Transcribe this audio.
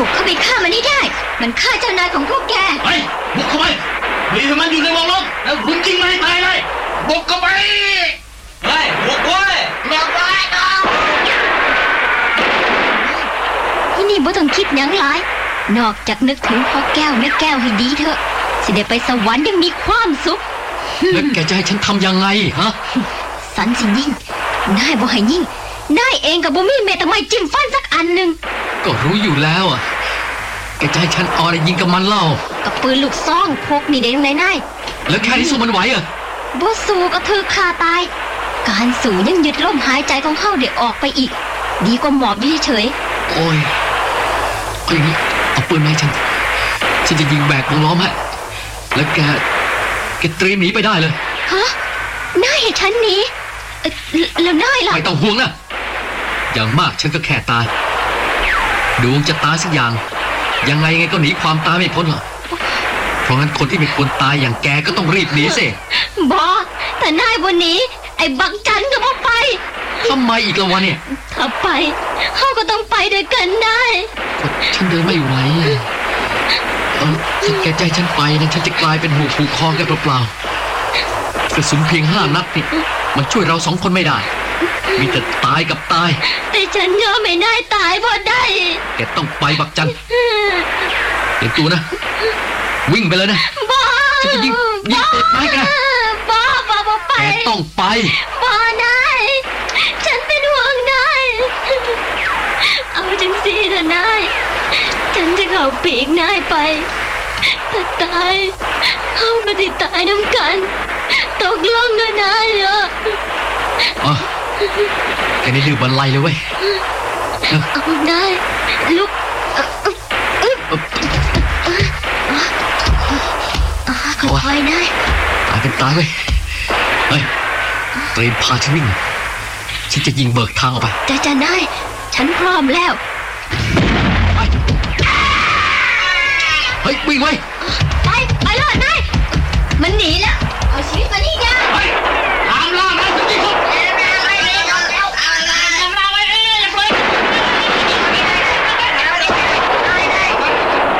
บุกเข้าไปฆ่ามันให้ได้มันฆ่าเจ้านายของพวกแกไปบุกเข้าไปมีมันอยู่ในวงล้อมแล้วรุนจริงไหมตายเลยบุกเข้าไปเฮ้ยบุกด้วยบุกไปที่นี่บ่ต้องคิดหยังหลายนอกจากนึกถึงพ่อแก้วแม่แก้วให้ดีเถอะสิได้ไปสวรรค์ยังมีความสุขแล้วแกจะให้ฉันทำยังไงฮะสันสิยิ่งนายบ่ให้ยิ่งนายเองกับบ่มีแม้แต่ไม้จิ้มฟันสักอันนึงก็รู้อยู่แล้วอ่ะแกจะให้ฉันเอาอะไรยิงกับมันเล่ากับปืนลูกซองพกนี่เด้งไหนนายแล้วแค่นี้สู้มันไหวอ่ะบ่สู้ก็ถือฆ่าตายการสู้ยังยึดลมหายใจของเฮาได้ออกไปอีกดีกว่าหมอบอยู่เฉยโอ้ยเอาอย่างนี้เอาปืนมาให้ฉันจะยิงแบกวงล้อมให้แล้วแกเตรียมหนีไปได้เลยฮะนายให้ฉันหนีแล้วนายล่ะไม่ต้องห่วงนะอย่างมากฉันก็แค่ตายดวงจะตายสักอย่างยังไงก็หนีความตายไม่พ้นหรอกเพราะงั้นคนที่ไม่ควรตายอย่างแกก็ต้องรีบหนีสิบอแต่นายวันนี้ไอ้บังจันก็บ่ไปทำไมอีกละวะเนี่ยถ้าไปเขาก็ต้องไปด้วยกันได้ฉันเดินไม่ไหวถ้าแกใจฉันไปนะฉันจะกลายเป็นหัวผูกคอแกเปล่าๆกระสุนเพียง5 นัดนี่มันช่วยเรา2 คนไม่ได้มีแต่ตายกับตายแต่ฉันยอมไม่ได้ตายพอได้แกต้องไปบักจันเตรียมตัวนะวิ่งไปเลยนะบ้าฉันจะยิงปืนไม้แกบ้าไปแกต้องไปบ้านายฉันเป็นห่วงนายเอาจังสิเถอะนายฉันจะเข้าปีกนายไปถ้าตายเขาก็จะตายน้ำกันตกลงนะนายเหรอแกนี่ดื้อบันไลเลยเว้ยเอาได้ลุกค่อยๆได้ตายเป็นตายเว้ยเฮ้ยเตรียมพาฉันวิ่งฉันจะยิงเบิกทางออกไปจะได้ฉันพร้อมแล้วไปเฮ้ยวิ่งไว้ไปเลยนายมันหนีแล้วเอาชีวิตมานี่ไง